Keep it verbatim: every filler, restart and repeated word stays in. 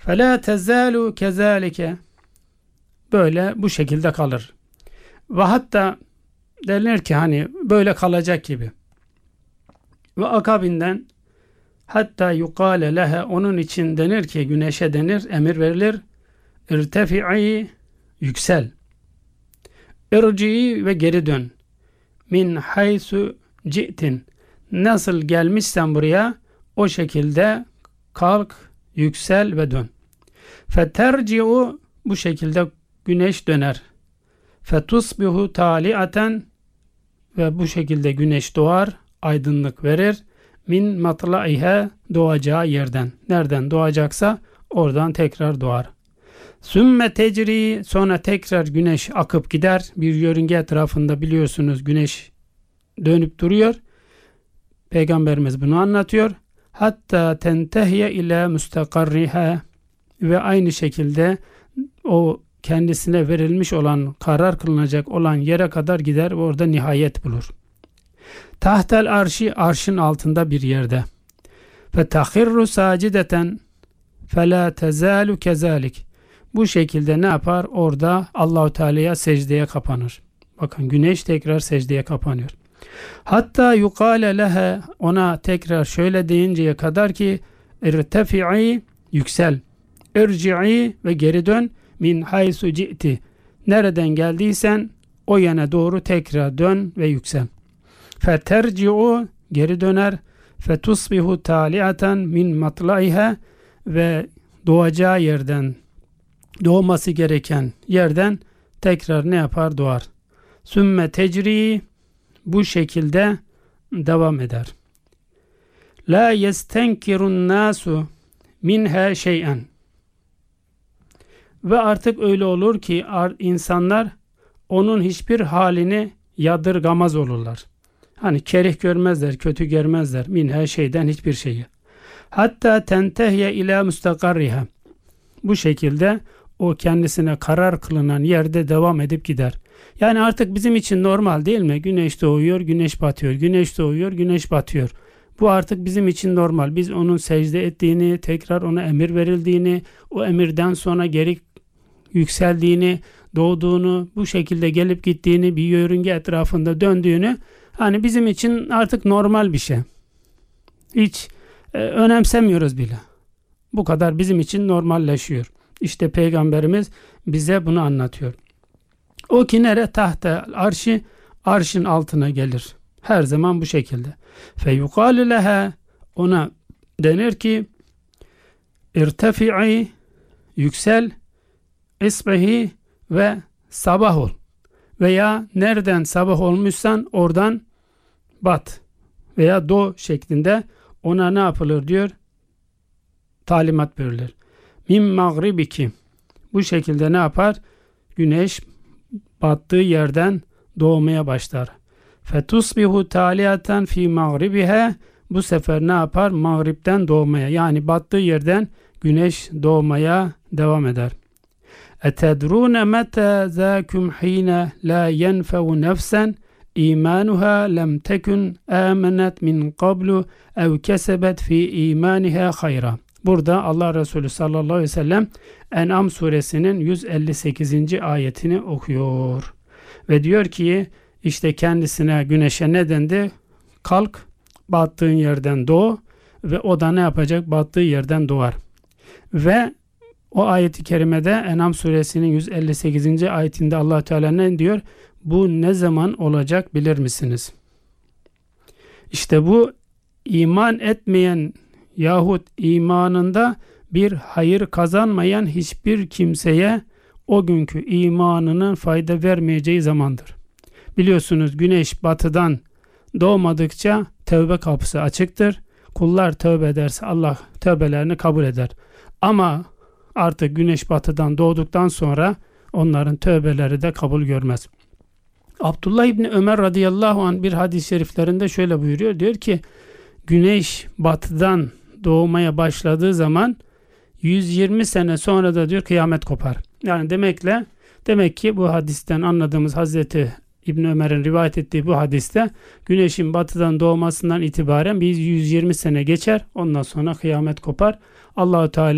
فَلَا تَزَالُ كَذَٰلِكَ Böyle bu şekilde kalır. Ve hatta derler ki hani böyle kalacak gibi. Ve akabinden hatta yukale lehe onun için denir ki güneşe denir, emir verilir. İrtefi'i yüksel. İrci'i ve geri dön. Min haysu ci'tin nasıl gelmişsen buraya o şekilde kalk, yüksel ve dön. Feterci'u bu şekilde güneş döner. Fetusbihu taliaten ve bu şekilde güneş doğar, aydınlık verir. Min matlaiha doğacağı yerden. Nereden doğacaksa oradan tekrar doğar. Sümme tecri sonra tekrar güneş akıp gider. Bir yörünge etrafında biliyorsunuz güneş dönüp duruyor. Peygamberimiz bunu anlatıyor. Hatta tentehiye ila müstakarriha ve aynı şekilde o kendisine verilmiş olan, karar kılınacak olan yere kadar gider ve orada nihayet bulur. Tahtel arşi arşın altında bir yerde. Fe tahirru sacideten fe la tezalu kezalik. Bu şekilde ne yapar? Orada Allahu Teala'ya secdeye kapanır. Bakın güneş tekrar secdeye kapanıyor. Hatta yukale lehe ona tekrar şöyle deyinceye kadar ki irtefi'i yüksel. İrci'i ve geri dön. Min haysu ci'ti nereden geldiysen o yana doğru tekrar dön ve yüksel. Feterci'u geri döner. Fetusbihu taliaten min matlaiha ve doğacağı yerden doğması gereken yerden tekrar ne yapar? Doğar. Sümme tecri bu şekilde devam eder. La yestenkirun nasu minha şey'en ve artık öyle olur ki insanlar onun hiçbir halini yadırgamaz olurlar. Hani kerih görmezler, kötü görmezler. Minha şeyden hiçbir şeyi. Hatta tentehye ila müstakarriha. Bu şekilde o kendisine karar kılınan yerde devam edip gider. Yani artık bizim için normal değil mi? Güneş doğuyor, güneş batıyor. Güneş doğuyor, güneş batıyor. Bu artık bizim için normal. Biz onun secde ettiğini, tekrar ona emir verildiğini, o emirden sonra geri yükseldiğini, doğduğunu, bu şekilde gelip gittiğini, bir yörünge etrafında döndüğünü hani bizim için artık normal bir şey. Hiç e, önemsemiyoruz bile. Bu kadar bizim için normalleşiyor. İşte Peygamberimiz bize bunu anlatıyor. O ki nere tahta arşi arşın altına gelir. Her zaman bu şekilde. Feyukalu leha ona denir ki irtefi'i yüksel isbihi ve sabah ol. Veya nereden sabah olmuşsan oradan bat veya doğ şeklinde ona ne yapılır diyor? Talimat verilir. Min mağribiki. Bu şekilde ne yapar? Güneş battığı yerden doğmaya başlar. Fetusbihu taliaten fi mağribiha. Bu sefer ne yapar? Mağripten doğmaya, yani battığı yerden güneş doğmaya devam eder. Etedrune meta zâkum hîne la yenfevu nefsen İmanuha lem tekun amenet min qablu ev kesebet fi imaniha hayra. Burada Allah Resulü sallallahu aleyhi ve sellem En'am suresinin yüz elli sekizinci ayetini okuyor. Ve diyor ki işte kendisine güneşe ne dendi? Kalk, battığın yerden doğ ve o da ne yapacak? Battığı yerden doğar. Ve o ayet-i kerimede En'am suresinin yüz elli sekizinci ayetinde Allah Teala ne diyor? Bu ne zaman olacak bilir misiniz? İşte bu iman etmeyen yahut imanında bir hayır kazanmayan hiçbir kimseye o günkü imanının fayda vermeyeceği zamandır. Biliyorsunuz güneş batıdan doğmadıkça tövbe kapısı açıktır. Kullar tövbe ederse Allah tövbelerini kabul eder. Ama artık güneş batıdan doğduktan sonra onların tövbeleri de kabul görmez. Abdullah İbni Ömer radıyallahu anh bir hadis-i şeriflerinde şöyle buyuruyor. Diyor ki güneş batıdan doğmaya başladığı zaman yüz yirmi sene sonra da diyor kıyamet kopar. Yani demekle demek ki bu hadisten anladığımız Hazreti İbn Ömer'in rivayet ettiği bu hadiste güneşin batıdan doğmasından itibaren bir yüz yirmi sene geçer. Ondan sonra kıyamet kopar. Allah-u Teala